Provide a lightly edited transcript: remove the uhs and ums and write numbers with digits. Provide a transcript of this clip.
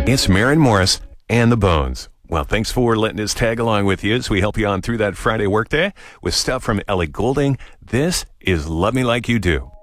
It's Maren Morris and the Bones. Well, thanks for letting us tag along with you as we help you on through that Friday workday with stuff from Ellie Goulding. This is Love Me Like You Do.